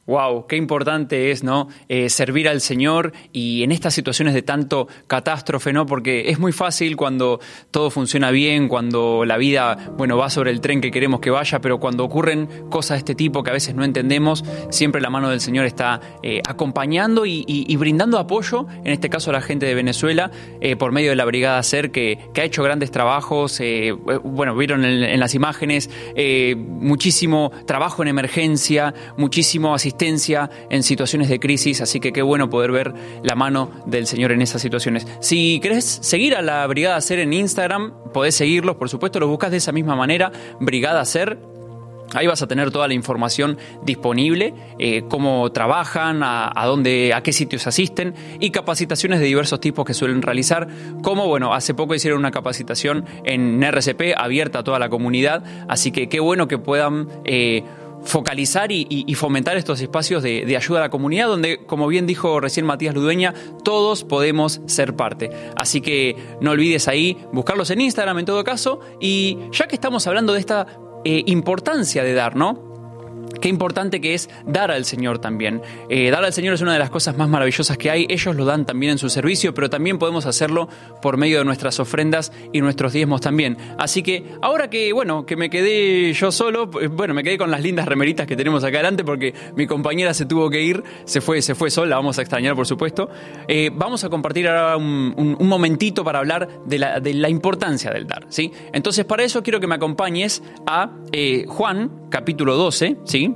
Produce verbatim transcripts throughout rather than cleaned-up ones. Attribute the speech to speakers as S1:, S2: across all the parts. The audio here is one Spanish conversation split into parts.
S1: Wow, qué importante es, ¿no? Eh, servir al Señor y en estas situaciones de tanto catástrofe, ¿no? Porque es muy fácil cuando todo funciona bien, cuando la vida, bueno, va sobre el tren que queremos que vaya, pero cuando ocurren cosas de este tipo que a veces no entendemos, siempre la mano del Señor está eh, acompañando y, y, y brindando apoyo, en este caso a la gente de Venezuela, eh, por medio de la Brigada SER, que, que ha hecho grandes trabajos, eh, bueno, vieron en, en las imágenes, eh, muchísimo trabajo en emergencia, muchísimo asistencia en situaciones de crisis, así que qué bueno poder ver la mano del Señor en esas situaciones. Si querés seguir a la Brigada SER en Instagram, podés seguirlos, por supuesto, los buscas de esa misma manera, Brigada SER. Ahí vas a tener toda la información disponible, eh, cómo trabajan, a, a dónde, a qué sitios asisten y capacitaciones de diversos tipos que suelen realizar, como, bueno, hace poco hicieron una capacitación en R C P abierta a toda la comunidad, así que qué bueno que puedan eh, focalizar y, y, y fomentar estos espacios de, de ayuda a la comunidad, donde, como bien dijo recién Matías Ludueña, todos podemos ser parte. Así que no olvides ahí buscarlos en Instagram en todo caso, y ya que estamos hablando de esta eh, importancia de dar, ¿no? Qué importante que es dar al Señor también. Eh, dar al Señor es una de las cosas más maravillosas que hay. Ellos lo dan también en su servicio, pero también podemos hacerlo por medio de nuestras ofrendas y nuestros diezmos también. Así que ahora que, bueno, que me quedé yo solo, bueno, me quedé con las lindas remeritas que tenemos acá adelante porque mi compañera se tuvo que ir, se fue, se fue sola, la vamos a extrañar por supuesto. Eh, vamos a compartir ahora un, un, un momentito para hablar de la, de la importancia del dar, ¿sí? Entonces, para eso quiero que me acompañes a eh, Juan, capítulo doce, ¿sí?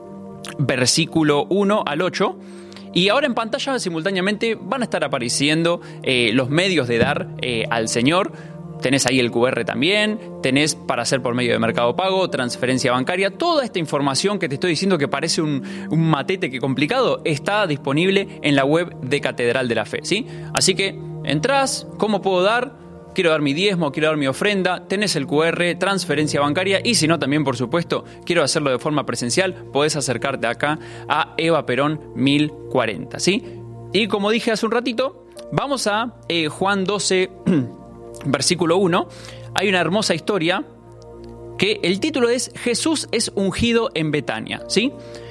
S1: Versículo uno al ocho, y ahora en pantalla simultáneamente van a estar apareciendo eh, los medios de dar eh, al Señor. Tenés ahí el cu erre también, tenés para hacer por medio de Mercado Pago, transferencia bancaria, toda esta información que te estoy diciendo que parece un, un matete que complicado, está disponible en la web de Catedral de la Fe, ¿sí? Así que entrás, ¿cómo puedo dar? Quiero dar mi diezmo, quiero dar mi ofrenda, tenés el cu erre, transferencia bancaria, y si no también, por supuesto, quiero hacerlo de forma presencial, podés acercarte acá a Eva Perón mil cuarenta, ¿sí? Y como dije hace un ratito, vamos a eh, Juan doce, versículo uno. Hay una hermosa historia que el título es Jesús es ungido en Betania, ¿sí?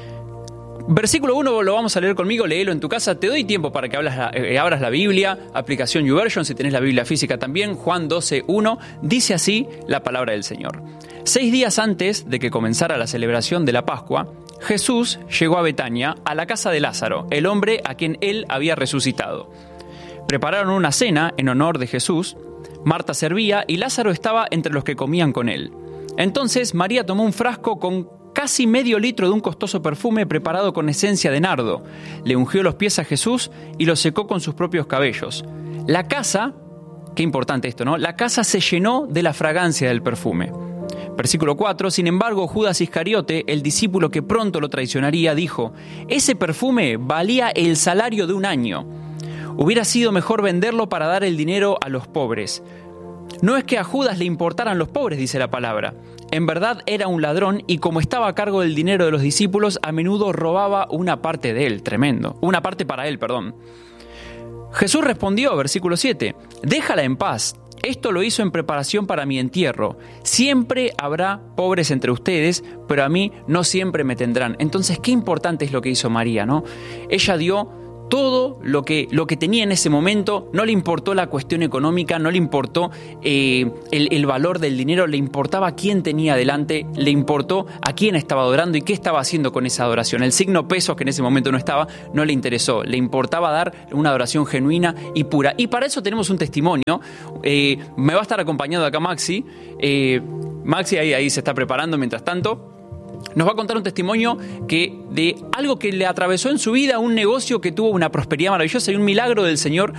S1: Versículo uno lo vamos a leer conmigo, léelo en tu casa. Te doy tiempo para que abras la, eh, abras la Biblia, aplicación YouVersion, si tenés la Biblia física también. Juan doce uno, dice así la palabra del Señor. Seis días antes de que comenzara la celebración de la Pascua, Jesús llegó a Betania, a la casa de Lázaro, el hombre a quien él había resucitado. Prepararon una cena en honor de Jesús. Marta servía y Lázaro estaba entre los que comían con él. Entonces María tomó un frasco con casi medio litro de un costoso perfume preparado con esencia de nardo. Le ungió los pies a Jesús y los secó con sus propios cabellos. La casa, qué importante esto, ¿no? La casa se llenó de la fragancia del perfume. Versículo cuatro, sin embargo, Judas Iscariote, el discípulo que pronto lo traicionaría, dijo: ese perfume valía el salario de un año. Hubiera sido mejor venderlo para dar el dinero a los pobres. No es que a Judas le importaran los pobres, dice la palabra. En verdad era un ladrón y como estaba a cargo del dinero de los discípulos, a menudo robaba una parte de él, tremendo, una parte para él, perdón. Jesús respondió, versículo siete, déjala en paz, esto lo hizo en preparación para mi entierro. Siempre habrá pobres entre ustedes, pero a mí no siempre me tendrán. Entonces, qué importante es lo que hizo María, ¿no? Ella dio todo lo que, lo que tenía en ese momento, no le importó la cuestión económica, no le importó eh, el, el valor del dinero, le importaba quién tenía delante, le importó a quién estaba adorando y qué estaba haciendo con esa adoración. El signo pesos, que en ese momento no estaba, no le interesó, le importaba dar una adoración genuina y pura. Y para eso tenemos un testimonio. Eh, me va a estar acompañando acá Maxi. Eh, Maxi ahí, ahí se está preparando mientras tanto. Nos va a contar un testimonio que de algo que le atravesó en su vida, un negocio que tuvo una prosperidad maravillosa y un milagro del Señor